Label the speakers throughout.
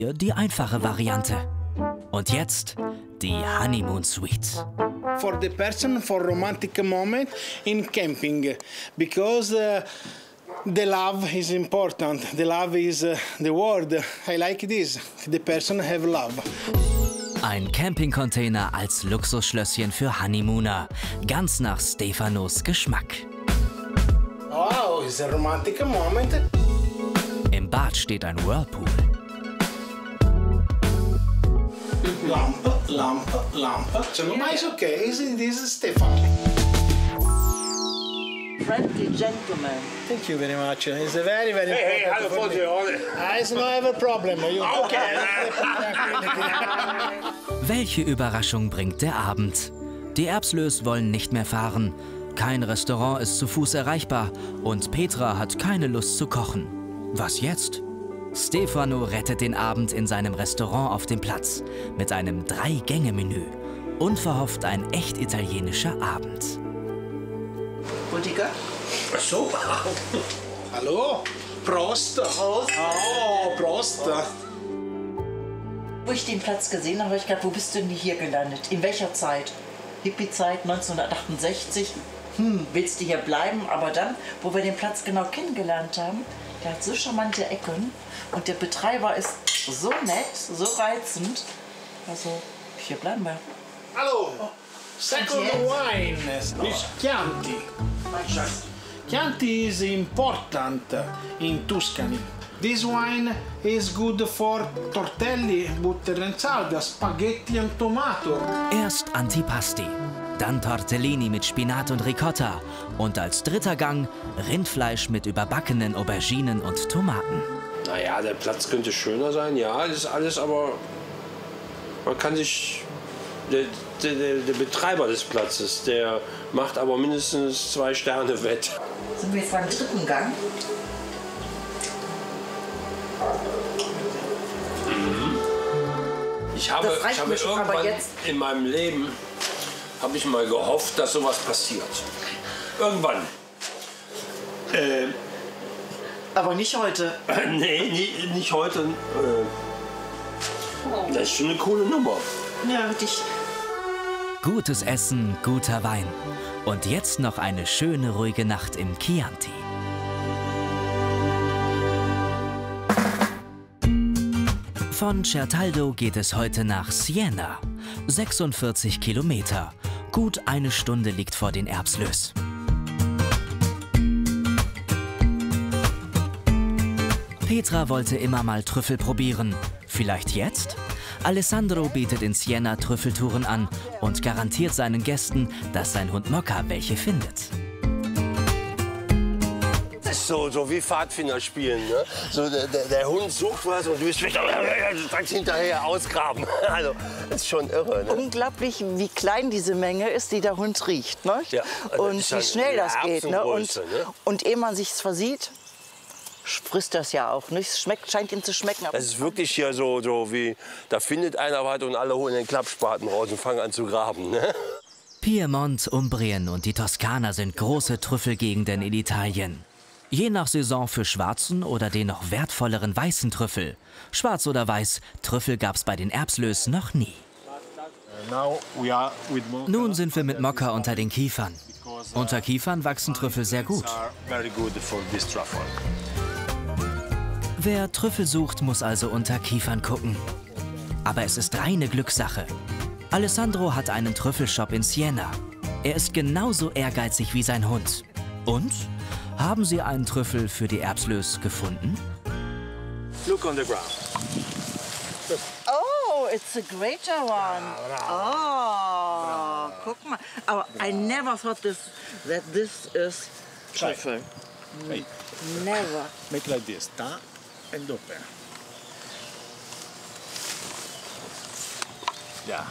Speaker 1: Die einfache Variante. Und jetzt die Honeymoon Suite.
Speaker 2: For the person for romantic moment in camping, because the love is important. The love is the word. I like this. The person have love.
Speaker 1: Ein Campingcontainer als Luxusschlösschen für Honeymooner. Ganz nach Stefanos Geschmack.
Speaker 2: Wow, it's a romantic moment.
Speaker 1: Im Bad steht ein Whirlpool.
Speaker 2: Lampe, lampe, lampe. Secondo me it's okay. This is Stefano.
Speaker 3: Friendly gentleman.
Speaker 2: Thank you very much. It's a very, very
Speaker 4: Hey,
Speaker 2: important
Speaker 4: hallo
Speaker 2: for me.
Speaker 4: Vorsicht.
Speaker 2: It's no have a problem.
Speaker 4: Okay.
Speaker 1: Welche Überraschung bringt der Abend? Die Erbslös wollen nicht mehr fahren. Kein Restaurant ist zu Fuß erreichbar und Petra hat keine Lust zu kochen. Was jetzt? Stefano rettet den Abend in seinem Restaurant auf dem Platz mit einem 3-Gänge-Menü. Unverhofft ein echt italienischer Abend.
Speaker 3: Rüdiger?
Speaker 2: So. Hallo? Prost.
Speaker 3: Prost.
Speaker 2: Oh, Prost.
Speaker 3: Wo ich den Platz gesehen habe, habe ich gedacht, wo bist du denn hier gelandet? In welcher Zeit? Hippie-Zeit, 1968. Willst du hier bleiben? Aber dann, wo wir den Platz genau kennengelernt haben, der hat so charmante Ecken und der Betreiber ist so nett, so reizend. Also, hier bleiben wir.
Speaker 2: Hallo. Second wine is Chianti. Chianti is important in Tuscany. This wine is good for tortelli, butter and salad, spaghetti and tomato.
Speaker 1: Erst Antipasti, dann Tortellini mit Spinat und Ricotta und als dritter Gang Rindfleisch mit überbackenen Auberginen und Tomaten.
Speaker 4: Naja, der Platz könnte schöner sein, ja, das ist alles, aber man kann sich... Der Betreiber des Platzes, der macht aber mindestens 2 Sterne wett.
Speaker 3: Sind wir jetzt beim dritten Gang?
Speaker 4: Ich habe irgendwann in meinem Leben habe ich mal gehofft, dass sowas passiert. Irgendwann.
Speaker 3: Aber nicht heute.
Speaker 4: Nee, nicht heute. Das ist schon eine coole Nummer.
Speaker 3: Ja, wirklich.
Speaker 1: Gutes Essen, guter Wein. Und jetzt noch eine schöne, ruhige Nacht im Chianti. Von Certaldo geht es heute nach Siena. 46 Kilometer. Gut eine Stunde liegt vor den Erbslös. Petra wollte immer mal Trüffel probieren. Vielleicht jetzt? Alessandro bietet in Siena Trüffeltouren an und garantiert seinen Gästen, dass sein Hund Mokka welche findet.
Speaker 4: Das ist so wie Pfadfinder spielen. Ne? So, der Hund sucht was und du bist direkt hinterher ausgraben. Also, das ist schon irre. Ne?
Speaker 3: Unglaublich, wie klein diese Menge ist, die der Hund riecht. Ne?
Speaker 4: Ja,
Speaker 3: und wie schnell das geht. Ne?
Speaker 4: Ne?
Speaker 3: Und ehe man sich's versieht, frisst das ja auch. Ne? Es scheint ihm zu schmecken.
Speaker 4: Das ist wirklich hier so wie, da findet einer was und alle holen den Klappspaten raus und fangen an zu graben. Ne?
Speaker 1: Piemont, Umbrien und die Toskana sind große Trüffelgegenden in Italien. Je nach Saison für schwarzen oder den noch wertvolleren weißen Trüffel. Schwarz oder weiß, Trüffel gab's bei den Erbslös noch nie. Nun sind wir mit Mokka unter den Kiefern. Unter Kiefern wachsen Trüffel sehr gut. Wer Trüffel sucht, muss also unter Kiefern gucken. Aber es ist reine Glückssache. Alessandro hat einen Trüffelshop in Siena. Er ist genauso ehrgeizig wie sein Hund. Und? Haben Sie einen Trüffel für die Erbslös gefunden?
Speaker 4: Look on the ground.
Speaker 3: Oh, it's a greater one. Oh, guck mal. Aber I never thought that this is Trüffel. Never.
Speaker 5: Make like this, ta and open. Yeah.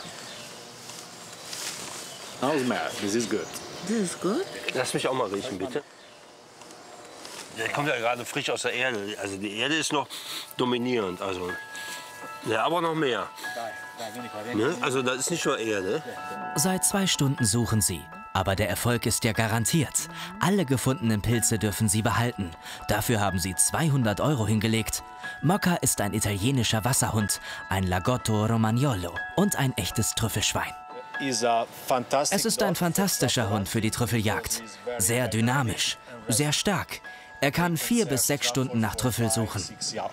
Speaker 5: Now smell. This is good.
Speaker 3: This is good.
Speaker 4: Lass mich auch mal riechen, bitte. Der kommt ja gerade frisch aus der Erde. Also die Erde ist noch dominierend. Also, ja, aber noch mehr. Ne? Also das ist nicht nur Erde.
Speaker 1: Seit 2 Stunden suchen sie. Aber der Erfolg ist ja garantiert. Alle gefundenen Pilze dürfen sie behalten. Dafür haben sie 200 € hingelegt. Mocca ist ein italienischer Wasserhund, ein Lagotto Romagnolo und ein echtes Trüffelschwein. Es ist ein fantastischer Hund für die Trüffeljagd. Sehr dynamisch, sehr stark. Er kann 4 bis 6 Stunden nach Trüffel suchen.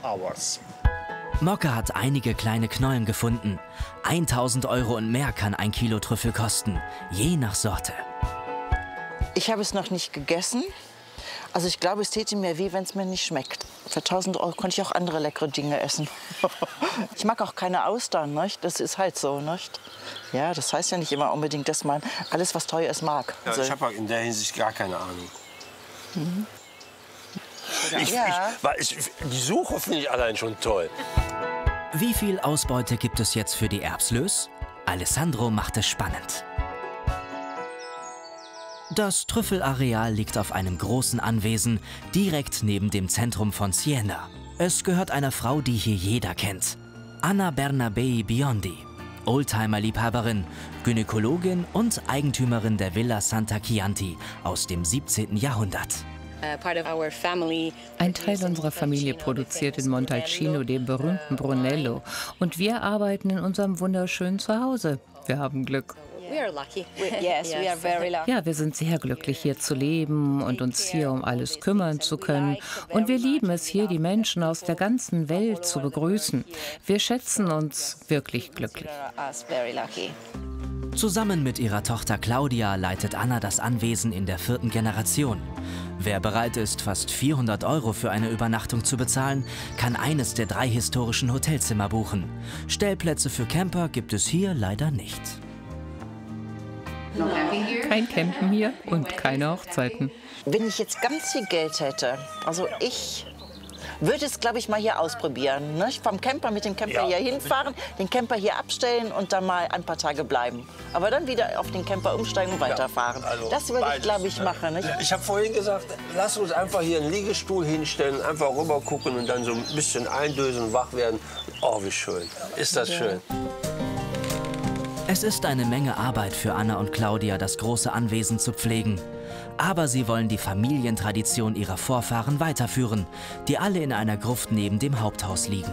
Speaker 1: Mocca hat einige kleine Knollen gefunden. 1000 € und mehr kann 1 Kilo Trüffel kosten, je nach Sorte.
Speaker 3: Ich habe es noch nicht gegessen. Also ich glaube, es täte mir weh, wenn es mir nicht schmeckt. Für 1000 € konnte ich auch andere leckere Dinge essen. Ich mag auch keine Austern, nicht? Das ist halt so, nicht? Ja, das heißt ja nicht immer unbedingt, dass man alles, was teuer ist, mag.
Speaker 4: Ja,
Speaker 3: Also,
Speaker 4: ich habe in der Hinsicht gar keine Ahnung. Die Suche finde ich allein schon toll.
Speaker 1: Wie viel Ausbeute gibt es jetzt für die Erbslös? Alessandro macht es spannend. Das Trüffelareal liegt auf einem großen Anwesen, direkt neben dem Zentrum von Siena. Es gehört einer Frau, die hier jeder kennt. Anna Bernabei Biondi, Oldtimer-Liebhaberin, Gynäkologin und Eigentümerin der Villa Santa Chianti aus dem 17. Jahrhundert.
Speaker 6: Ein Teil unserer Familie produziert in Montalcino den berühmten Brunello. Und wir arbeiten in unserem wunderschönen Zuhause. Wir haben Glück. Ja, wir sind sehr glücklich, hier zu leben und uns hier um alles kümmern zu können. Und wir lieben es, hier die Menschen aus der ganzen Welt zu begrüßen. Wir schätzen uns wirklich glücklich.
Speaker 1: Zusammen mit ihrer Tochter Claudia leitet Anna das Anwesen in der 4. Generation. Wer bereit ist, fast 400 € für eine Übernachtung zu bezahlen, kann eines der 3 historischen Hotelzimmer buchen. Stellplätze für Camper gibt es hier leider nicht.
Speaker 6: Kein Campen hier und keine Hochzeiten.
Speaker 3: wenn ich jetzt ganz viel Geld hätte, also ich würde es, glaube ich, mal hier ausprobieren. Ne? Vom Camper mit dem Camper hier hinfahren, den Camper hier abstellen und dann mal ein paar Tage bleiben. Aber dann wieder auf den Camper umsteigen und weiterfahren.
Speaker 4: Also
Speaker 3: das würde ich, glaube ich, machen. Nicht?
Speaker 4: Ich habe vorhin gesagt, lass uns einfach hier einen Liegestuhl hinstellen, einfach rüber gucken und dann so ein bisschen eindösen und wach werden. Oh, wie schön. Ist das schön.
Speaker 1: Es ist eine Menge Arbeit für Anna und Claudia, das große Anwesen zu pflegen. Aber sie wollen die Familientradition ihrer Vorfahren weiterführen, die alle in einer Gruft neben dem Haupthaus liegen.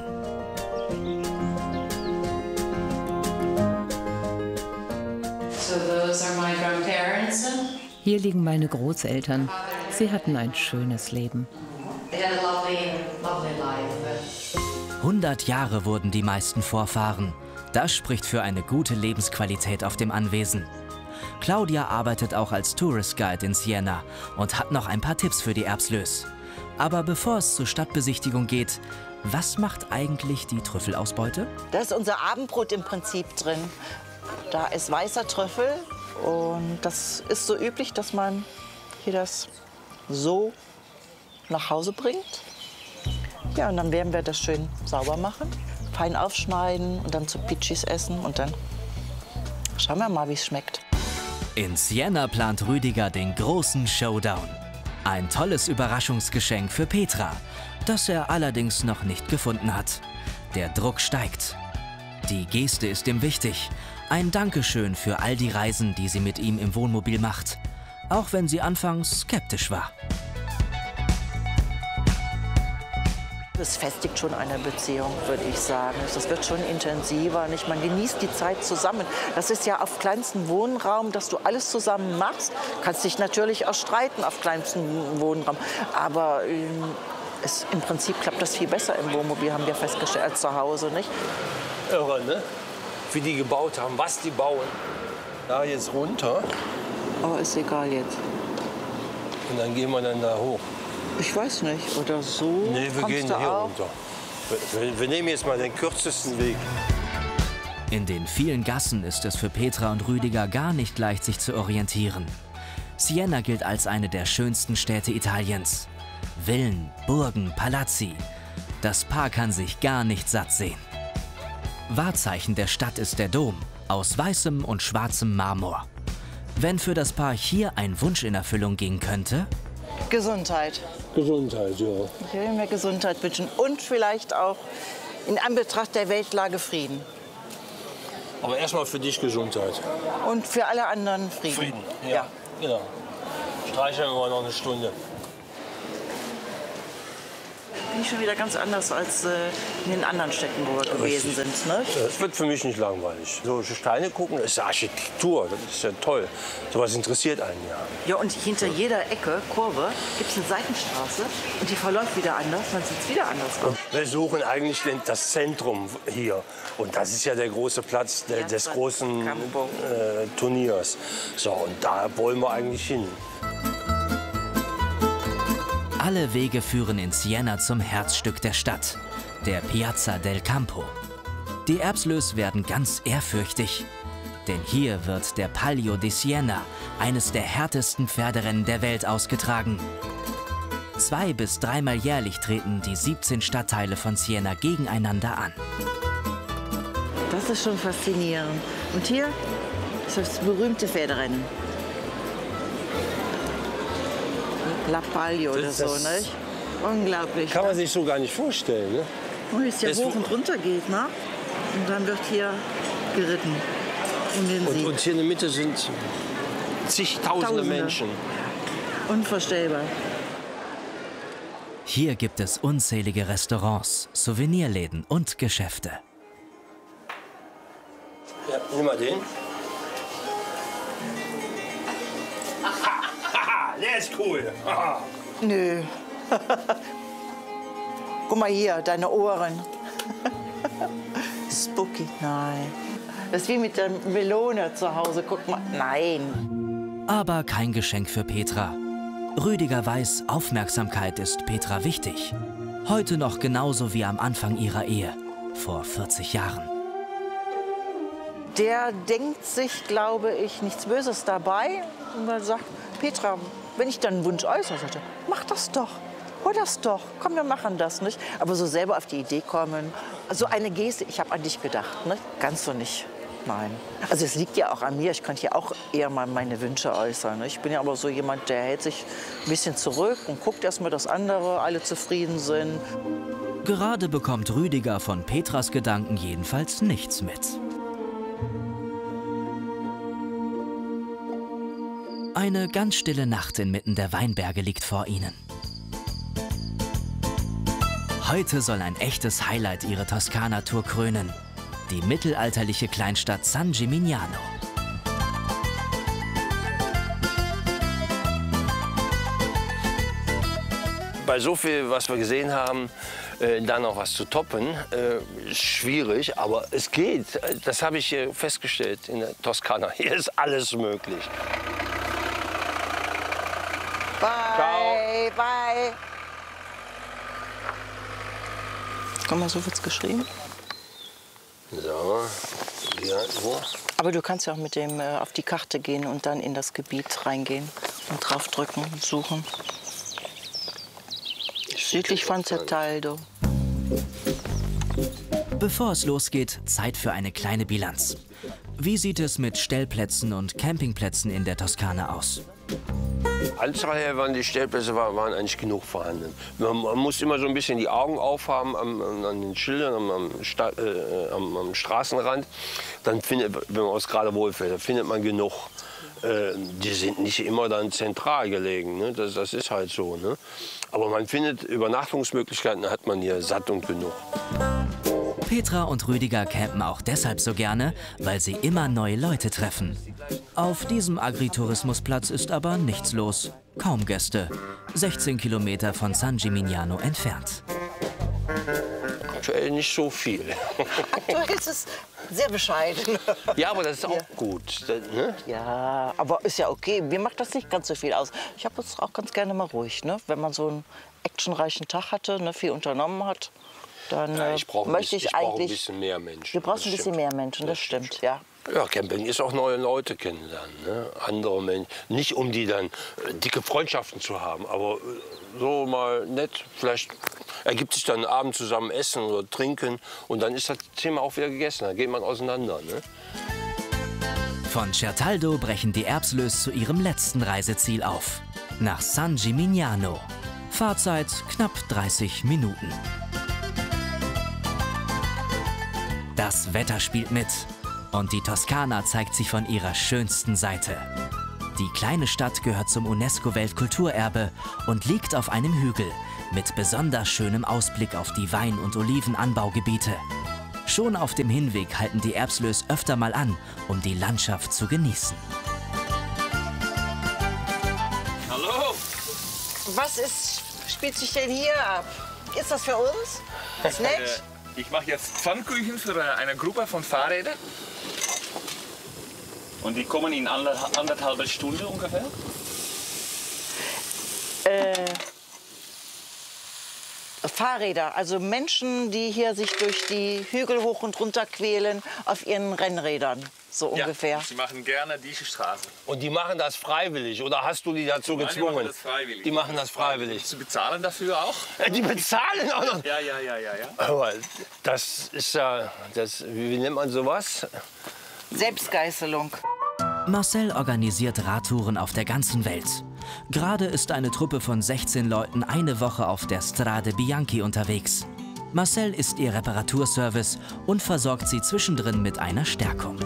Speaker 6: Hier liegen meine Großeltern. Sie hatten ein schönes Leben.
Speaker 1: 100 Jahre wurden die meisten Vorfahren. Das spricht für eine gute Lebensqualität auf dem Anwesen. Claudia arbeitet auch als Tourist Guide in Siena und hat noch ein paar Tipps für die Erbslös. Aber bevor es zur Stadtbesichtigung geht, was macht eigentlich die Trüffelausbeute?
Speaker 3: Da ist unser Abendbrot im Prinzip drin. Da ist weißer Trüffel und das ist so üblich, dass man hier das so nach Hause bringt. Ja, und dann werden wir das schön sauber machen, fein aufschneiden und dann zu Pitschis essen und dann schauen wir mal, wie es schmeckt.
Speaker 1: In Siena plant Rüdiger den großen Showdown. Ein tolles Überraschungsgeschenk für Petra, das er allerdings noch nicht gefunden hat. Der Druck steigt. Die Geste ist ihm wichtig. Ein Dankeschön für all die Reisen, die sie mit ihm im Wohnmobil macht. Auch wenn sie anfangs skeptisch war.
Speaker 3: Das festigt schon eine Beziehung, würde ich sagen. Das wird schon intensiver. Nicht? Man genießt die Zeit zusammen. Das ist ja auf kleinstem Wohnraum, dass du alles zusammen machst. Kannst dich natürlich auch streiten auf kleinstem Wohnraum. Aber im Prinzip klappt das viel besser im Wohnmobil, haben wir festgestellt, als zu Hause. Nicht?
Speaker 4: Irre, ne? Wie die gebaut haben, was die bauen. Da jetzt runter.
Speaker 3: Aber ist egal jetzt.
Speaker 4: Und dann gehen wir dann da hoch.
Speaker 3: Ich weiß nicht, oder so.
Speaker 4: Nee, wir gehen hier runter. Wir nehmen jetzt mal den kürzesten Weg.
Speaker 1: In den vielen Gassen ist es für Petra und Rüdiger gar nicht leicht, sich zu orientieren. Siena gilt als eine der schönsten Städte Italiens. Villen, Burgen, Palazzi. Das Paar kann sich gar nicht satt sehen. Wahrzeichen der Stadt ist der Dom, aus weißem und schwarzem Marmor. Wenn für das Paar hier ein Wunsch in Erfüllung gehen könnte?
Speaker 3: Gesundheit.
Speaker 4: Gesundheit, ja.
Speaker 3: Ich will mir Gesundheit wünschen und vielleicht auch in Anbetracht der Weltlage Frieden.
Speaker 4: Aber erstmal für dich Gesundheit.
Speaker 3: Und für alle anderen Frieden.
Speaker 4: Frieden, ja. Genau. Streicheln wir noch eine Stunde.
Speaker 3: finde ich schon wieder ganz anders als in den anderen Städten, wo wir gewesen sind. Ne?
Speaker 4: Das wird für mich nicht langweilig. So Steine gucken, das ist Architektur, das ist ja toll. Sowas interessiert einen ja.
Speaker 3: Ja, und hinter jeder Ecke, Kurve, gibt es eine Seitenstraße und die verläuft wieder anders, dann sieht es wieder anders aus.
Speaker 4: Wir suchen eigentlich das Zentrum hier. Und das ist ja der große Platz des großen Turniers. So, und da wollen wir eigentlich hin.
Speaker 1: Alle Wege führen in Siena zum Herzstück der Stadt, der Piazza del Campo. Die Erbslös werden ganz ehrfürchtig, denn hier wird der Palio di Siena, eines der härtesten Pferderennen der Welt, ausgetragen. 2- bis 3-mal jährlich treten die 17 Stadtteile von Siena gegeneinander an.
Speaker 3: Das ist schon faszinierend. Und hier ist das berühmte Pferderennen. La Palio oder so, nicht? Unglaublich.
Speaker 4: Kann man sich so gar nicht vorstellen, ne?
Speaker 3: Wo es ja hoch und runter geht, ne? Und dann wird hier geritten.
Speaker 4: Und hier in der Mitte sind zigtausende Menschen.
Speaker 3: Unvorstellbar.
Speaker 1: Hier gibt es unzählige Restaurants, Souvenirläden und Geschäfte.
Speaker 4: Ja, nimm mal den. Der ist cool.
Speaker 3: Nö. Guck mal hier, deine Ohren. Spooky, nein. Das ist wie mit der Melone zu Hause. Guck mal, nein.
Speaker 1: Aber kein Geschenk für Petra. Rüdiger weiß, Aufmerksamkeit ist Petra wichtig. Heute noch genauso wie am Anfang ihrer Ehe, vor 40 Jahren.
Speaker 3: Der denkt sich, glaube ich, nichts Böses dabei. Und er sagt, Petra, wenn ich dann einen Wunsch äußere, sagt er, mach das doch. Hol das doch. Komm, wir machen das, nicht? Aber so selber auf die Idee kommen. So eine Geste, ich habe an dich gedacht, ne? Ganz so nicht. Nein. Also es liegt ja auch an mir. Ich könnte ja auch eher mal meine Wünsche äußern. Ne? Ich bin ja aber so jemand, der hält sich ein bisschen zurück und guckt erst mal, dass andere alle zufrieden sind.
Speaker 1: Gerade bekommt Rüdiger von Petras Gedanken jedenfalls nichts mit. Eine ganz stille Nacht inmitten der Weinberge liegt vor ihnen. Heute soll ein echtes Highlight ihre Toskana-Tour krönen. Die mittelalterliche Kleinstadt San Gimignano.
Speaker 4: Bei so viel, was wir gesehen haben, da noch was zu toppen, schwierig, aber es geht. Das habe ich festgestellt in der Toskana. Hier ist alles möglich.
Speaker 3: Bye,
Speaker 4: Ciao.
Speaker 3: bye. Guck mal, so wird's geschrieben.
Speaker 4: So, ja, so.
Speaker 3: Aber du kannst ja auch mit dem auf die Karte gehen und dann in das Gebiet reingehen und draufdrücken und suchen. Südlich von Certaldo.
Speaker 1: Bevor es losgeht, Zeit für eine kleine Bilanz. Wie sieht es mit Stellplätzen und Campingplätzen in der Toskana aus?
Speaker 4: Anzahl her waren die Stellplätze waren eigentlich genug vorhanden. Man muss immer so ein bisschen die Augen aufhaben an den Schildern, am Straßenrand. Dann findet, wenn man uns gerade wohlfühlt, dann findet man genug. Die sind nicht immer dann zentral gelegen, ne? Das ist halt so. Ne? Aber man findet Übernachtungsmöglichkeiten, hat man hier satt und genug.
Speaker 1: Petra und Rüdiger campen auch deshalb so gerne, weil sie immer neue Leute treffen. Auf diesem Agritourismusplatz ist aber nichts los. Kaum Gäste. 16 Kilometer von San Gimignano entfernt.
Speaker 4: Aktuell nicht so viel.
Speaker 3: Aktuell ist es sehr bescheiden.
Speaker 4: Ja, aber das ist auch gut. Ne?
Speaker 3: Ja, aber ist ja okay. Mir macht das nicht ganz so viel aus. Ich habe es auch ganz gerne mal ruhig, ne? Wenn man so einen actionreichen Tag hatte, ne? Viel unternommen hat. Dann
Speaker 4: Ja, ich brauche
Speaker 3: möchte ich
Speaker 4: ein
Speaker 3: eigentlich.
Speaker 4: bisschen mehr Menschen.
Speaker 3: Du brauchst
Speaker 4: Das
Speaker 3: ein bisschen
Speaker 4: stimmt.
Speaker 3: mehr Menschen, das stimmt, ja.
Speaker 4: Ja, Camping ist auch neue Leute kennenlernen, ne? Andere Menschen. Nicht um die dann dicke Freundschaften zu haben, aber so mal nett. Vielleicht ergibt sich dann einen Abend zusammen essen oder trinken und dann ist das Thema auch wieder gegessen. Dann geht man auseinander. Ne?
Speaker 1: Von Certaldo brechen die Erbslös zu ihrem letzten Reiseziel auf. Nach San Gimignano. Fahrzeit knapp 30 Minuten. Das Wetter spielt mit und die Toskana zeigt sich von ihrer schönsten Seite. Die kleine Stadt gehört zum UNESCO-Weltkulturerbe und liegt auf einem Hügel mit besonders schönem Ausblick auf die Wein- und Olivenanbaugebiete. Schon auf dem Hinweg halten die Erbslös öfter mal an, um die Landschaft zu genießen.
Speaker 4: Hallo!
Speaker 3: Was spielt sich denn hier ab? Ist das für uns? Snack?
Speaker 7: Ich mache jetzt Pfannkuchen für eine Gruppe von Fahrrädern. Und die kommen in anderthalb Stunden ungefähr.
Speaker 3: Fahrräder, also Menschen, die hier sich durch die Hügel hoch und runter quälen auf ihren Rennrädern, so ungefähr.
Speaker 7: Sie machen gerne diese Straße.
Speaker 4: Und die machen das freiwillig oder hast du die dazu gezwungen?
Speaker 7: Die machen das freiwillig.
Speaker 4: Die machen das freiwillig.
Speaker 7: Sie bezahlen dafür auch?
Speaker 4: Die bezahlen auch noch?
Speaker 7: Ja.
Speaker 4: Aber das ist ja, wie nennt man sowas?
Speaker 3: Selbstgeißelung.
Speaker 1: Marcel organisiert Radtouren auf der ganzen Welt. Gerade ist eine Truppe von 16 Leuten eine Woche auf der Strade Bianchi unterwegs. Marcel ist ihr Reparaturservice und versorgt sie zwischendrin mit einer Stärkung.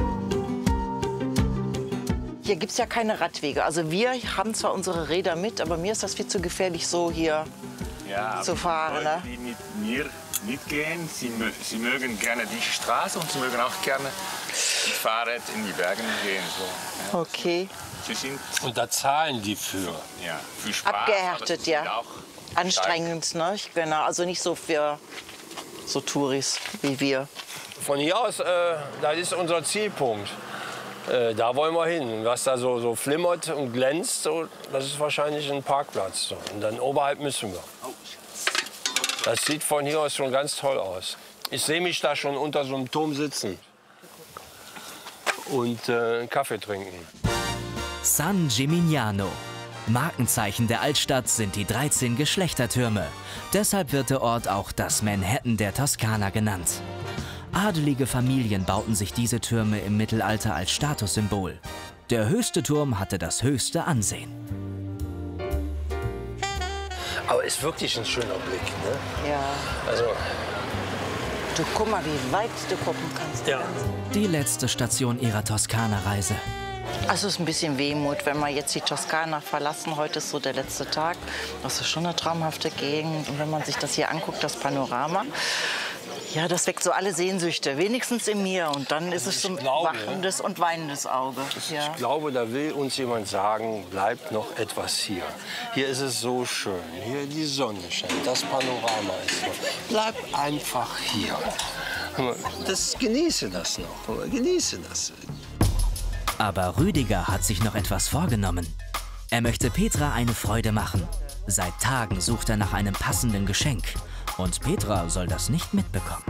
Speaker 3: Hier gibt es ja keine Radwege. Also wir haben zwar unsere Räder mit, aber mir ist das viel zu gefährlich, so hier zu fahren.
Speaker 7: Leute, die mit mir mitgehen, sie mögen gerne die Straße und sie mögen auch gerne mit Fahrrad in die Berge gehen. So.
Speaker 3: Okay.
Speaker 7: Sie sind
Speaker 4: Und da zahlen die für.
Speaker 7: für Spaß,
Speaker 3: Abgehärtet, ja.
Speaker 7: Auch
Speaker 3: Anstrengend, ne? Genau, also nicht so für so Touris wie wir.
Speaker 4: Von hier aus, das ist unser Zielpunkt. Da wollen wir hin. Was da so flimmert und glänzt, so, das ist wahrscheinlich ein Parkplatz. So. Und dann oberhalb müssen wir. Das sieht von hier aus schon ganz toll aus. Ich sehe mich da schon unter so einem Turm sitzen und einen Kaffee trinken.
Speaker 1: San Gimignano. Markenzeichen der Altstadt sind die 13 Geschlechtertürme. Deshalb wird der Ort auch das Manhattan der Toskana genannt. Adelige Familien bauten sich diese Türme im Mittelalter als Statussymbol. Der höchste Turm hatte das höchste Ansehen.
Speaker 4: Aber ist wirklich ein schöner Blick, ne?
Speaker 3: Ja.
Speaker 4: Also,
Speaker 3: Du guck mal, wie weit du gucken kannst.
Speaker 4: ja.
Speaker 1: Die letzte Station ihrer Toskana-Reise.
Speaker 3: Also es ist ein bisschen Wehmut, wenn wir jetzt die Toskana verlassen. Heute ist so der letzte Tag. Das ist schon eine traumhafte Gegend. Und wenn man sich das hier anguckt, das Panorama, ja, das weckt so alle Sehnsüchte, wenigstens in mir. Und dann ist es so ein wachendes und weinendes Auge. Ja.
Speaker 4: Ich glaube, da will uns jemand sagen, bleibt noch etwas hier. Hier ist es so schön. Hier die Sonne scheint, das Panorama ist so. Bleib einfach hier. Genieße das noch. Genieße das.
Speaker 1: Aber Rüdiger hat sich noch etwas vorgenommen. Er möchte Petra eine Freude machen. Seit Tagen sucht er nach einem passenden Geschenk. Und Petra soll das nicht mitbekommen.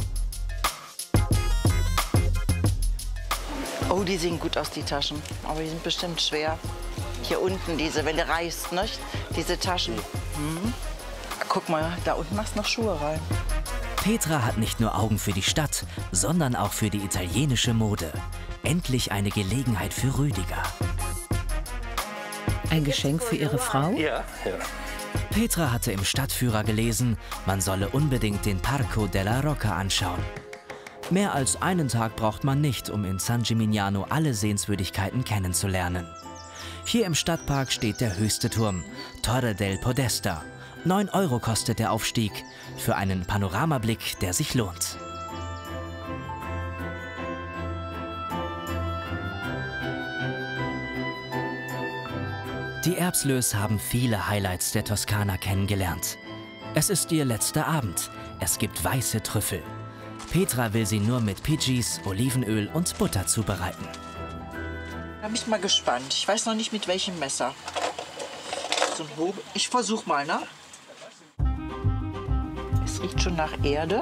Speaker 3: Oh, die sehen gut aus, die Taschen. Aber die sind bestimmt schwer. Hier unten, diese, wenn du reißt, nicht? Diese Taschen. Guck mal, da unten machst du noch Schuhe rein.
Speaker 1: Petra hat nicht nur Augen für die Stadt, sondern auch für die italienische Mode. Endlich eine Gelegenheit für Rüdiger.
Speaker 6: Ein Geschenk für ihre Frau?
Speaker 4: Ja.
Speaker 1: Petra hatte im Stadtführer gelesen, man solle unbedingt den Parco della Rocca anschauen. Mehr als einen Tag braucht man nicht, um in San Gimignano alle Sehenswürdigkeiten kennenzulernen. Hier im Stadtpark steht der höchste Turm, Torre del Podesta. 9 € kostet der Aufstieg, für einen Panoramablick, der sich lohnt. Die Erbslös haben viele Highlights der Toskana kennengelernt. Es ist ihr letzter Abend. Es gibt weiße Trüffel. Petra will sie nur mit Pidgeys, Olivenöl und Butter zubereiten.
Speaker 3: Da bin ich mal gespannt. Ich weiß noch nicht, mit welchem Messer. So ein Hobel. Ich versuch mal, ne? Es riecht schon nach Erde.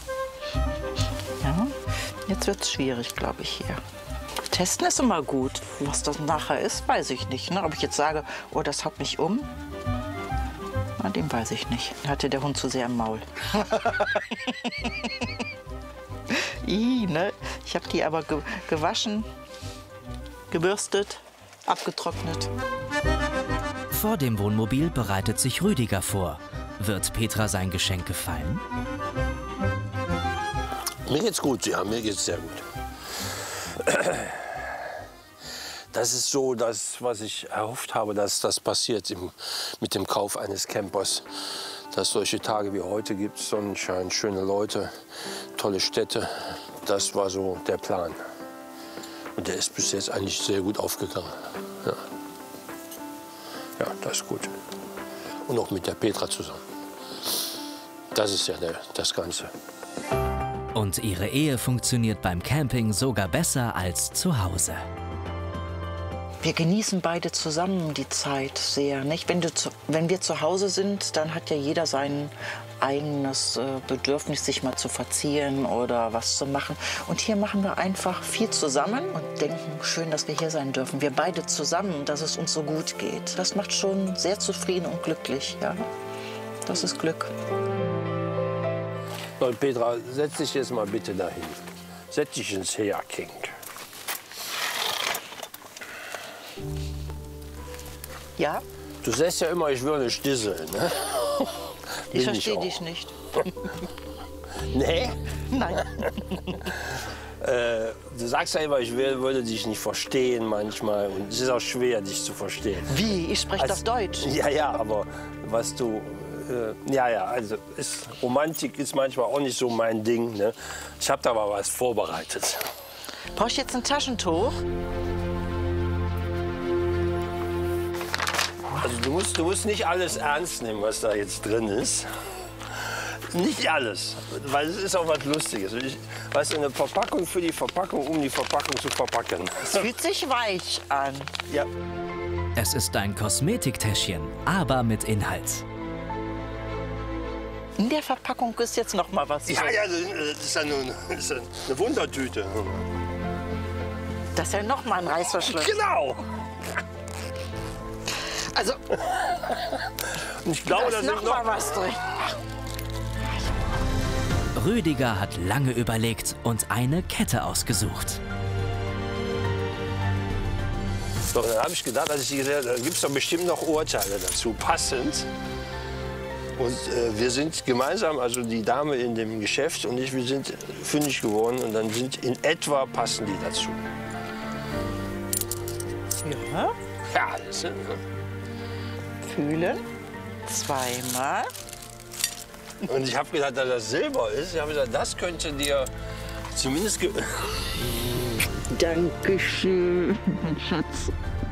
Speaker 3: Ja. Jetzt wird's schwierig, glaube ich, hier. Testen ist immer gut. Was das nachher ist, weiß ich nicht. Ne? Ob ich jetzt sage, oh, das haut mich um, na, dem weiß ich nicht. Hatte der Hund zu sehr im Maul. Ne? Ich habe die aber gewaschen, gebürstet, abgetrocknet.
Speaker 1: Vor dem Wohnmobil bereitet sich Rüdiger vor. Wird Petra sein Geschenk gefallen?
Speaker 4: Mir geht's gut, ja, mir geht's sehr gut. Das ist so das, was ich erhofft habe, dass das passiert mit dem Kauf eines Campers. Dass es solche Tage wie heute gibt, Sonnenschein, schöne Leute, tolle Städte. Das war so der Plan. Und der ist bis jetzt eigentlich sehr gut aufgegangen. Ja, ja, das ist gut. Und auch mit der Petra zusammen. Das ist ja das Ganze.
Speaker 1: Und ihre Ehe funktioniert beim Camping sogar besser als zu Hause.
Speaker 3: Wir genießen beide zusammen die Zeit sehr. Nicht? Wenn wir zu Hause sind, dann hat ja jeder sein eigenes Bedürfnis, sich mal zu verziehen oder was zu machen. Und hier machen wir einfach viel zusammen und denken, schön, dass wir hier sein dürfen. Wir beide zusammen, dass es uns so gut geht. Das macht schon sehr zufrieden und glücklich. Ja? Das ist Glück.
Speaker 4: So, Petra, setz dich jetzt mal bitte dahin. Setz dich ins Heerkind.
Speaker 3: Ja?
Speaker 4: Du sagst ja immer, ich würde stisseln, ne?
Speaker 3: Ich verstehe dich nicht.
Speaker 4: Nee?
Speaker 3: Nein.
Speaker 4: Du sagst ja immer, ich würde dich nicht verstehen manchmal. Und es ist auch schwer, dich zu verstehen.
Speaker 3: Wie? Ich spreche doch Deutsch.
Speaker 4: Ja, ja, aber was du... also Romantik ist manchmal auch nicht so mein Ding. Ne? Ich habe da aber was vorbereitet.
Speaker 3: Brauchst du jetzt ein Taschentuch?
Speaker 4: Also du musst nicht alles ernst nehmen, was da jetzt drin ist. Nicht alles, weil es ist auch was Lustiges. Weißt du, eine Verpackung für die Verpackung, um die Verpackung zu verpacken.
Speaker 3: Es fühlt sich weich an.
Speaker 4: Ja.
Speaker 1: Es ist ein Kosmetiktäschchen, aber mit Inhalt.
Speaker 3: In der Verpackung ist jetzt noch mal was drin.
Speaker 4: Ja, das ist ja eine Wundertüte.
Speaker 3: Das ist ja noch mal ein Reißverschluss.
Speaker 4: Genau.
Speaker 3: Also,
Speaker 4: Und ich glaube,
Speaker 3: da ist noch mal was drin.
Speaker 1: Rüdiger hat lange überlegt und eine Kette ausgesucht.
Speaker 4: So, dann habe ich gedacht, als ich die gesehen habe, da gibt es doch bestimmt noch Urteile dazu, passend. Und wir sind gemeinsam, also die Dame in dem Geschäft und ich, wir sind fündig geworden und dann sind in etwa passen die dazu.
Speaker 3: Ja.
Speaker 4: Ja, das ist,
Speaker 3: Fühlen. Zweimal.
Speaker 4: und ich habe gedacht, dass das Silber ist. Ich habe gesagt, das könnte dir zumindest...
Speaker 3: Dankeschön, mein Schatz.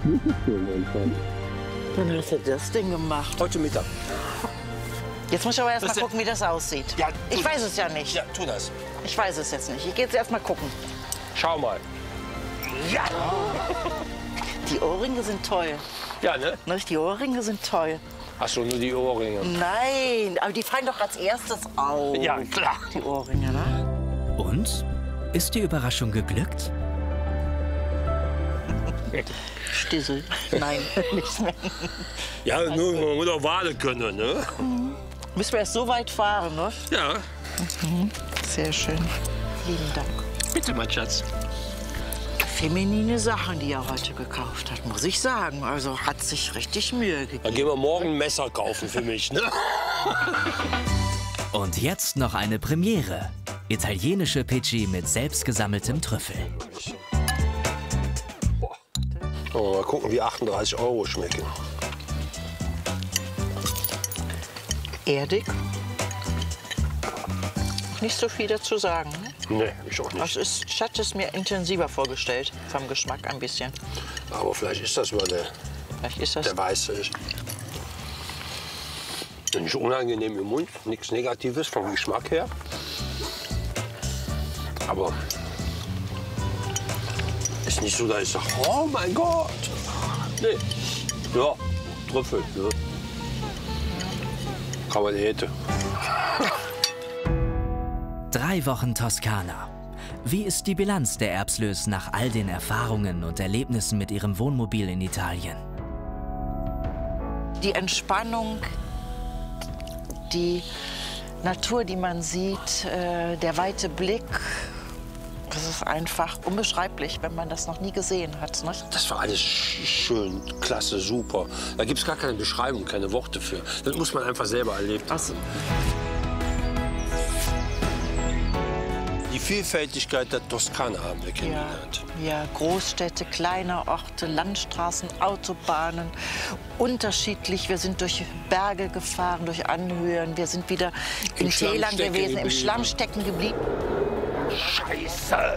Speaker 3: Wann hast du das Ding gemacht?
Speaker 4: Heute Mittag.
Speaker 3: Jetzt muss ich aber erst mal
Speaker 4: Das ist-
Speaker 3: gucken, wie das aussieht.
Speaker 4: Ja,
Speaker 3: Ich weiß es ja nicht.
Speaker 4: Ja, tu das.
Speaker 3: Ich weiß es jetzt nicht. Ich gehe jetzt erst mal gucken.
Speaker 4: Schau mal. Ja!
Speaker 3: Die Ohrringe sind toll.
Speaker 4: Ja, ne?
Speaker 3: Nicht? Die Ohrringe sind toll.
Speaker 4: Hast du nur die Ohrringe?
Speaker 3: Nein, aber die fallen doch als erstes auf.
Speaker 4: Ja, klar.
Speaker 3: Die Ohrringe, ne?
Speaker 1: Und? Ist die Überraschung geglückt?
Speaker 3: Stissel. Nein, nicht mehr.
Speaker 4: Ja, nur man muss auch warten können, ne?
Speaker 3: Müssen wir erst so weit fahren, ne?
Speaker 4: Ja.
Speaker 3: Sehr schön. Vielen Dank.
Speaker 4: Bitte, mein Schatz.
Speaker 3: Feminine Sachen, die er heute gekauft hat, muss ich sagen. Also hat sich richtig Mühe gegeben.
Speaker 4: Dann gehen wir morgen ein Messer kaufen für mich, ne?
Speaker 1: Und jetzt noch eine Premiere. Italienische Pici mit selbstgesammeltem Trüffel.
Speaker 4: Oh, mal gucken, wie 38 € schmecken.
Speaker 3: Erdig. Nicht so viel dazu sagen. Ne?
Speaker 4: Nee, ich auch nicht.
Speaker 3: Ich hatte es mir intensiver vorgestellt, vom Geschmack ein bisschen.
Speaker 4: Aber vielleicht ist das, weil
Speaker 3: Vielleicht ist das.
Speaker 4: der weiße ist. Nicht unangenehm im Mund, nichts Negatives vom Geschmack her. Aber ist nicht so, dass ich sage, oh mein Gott. Nee. Ja, Trüffel. Ne? Kann man eten.
Speaker 1: 3 Wochen Toskana. Wie ist die Bilanz der Erbslös nach all den Erfahrungen und Erlebnissen mit ihrem Wohnmobil in Italien?
Speaker 3: Die Entspannung, die Natur, die man sieht, der weite Blick, das ist einfach unbeschreiblich, wenn man das noch nie gesehen hat. Ne?
Speaker 4: Das war alles schön, klasse, super. Da gibt es gar keine Beschreibung, keine Worte für. Das muss man einfach selber erlebt haben.
Speaker 3: Also,
Speaker 4: Die Vielfältigkeit der Toskana haben wir kennengelernt.
Speaker 3: Ja, Großstädte, kleine Orte, Landstraßen, Autobahnen, unterschiedlich. Wir sind durch Berge gefahren, durch Anhöhen. Wir sind wieder in Tälern gewesen, im Schlamm stecken geblieben.
Speaker 4: Scheiße!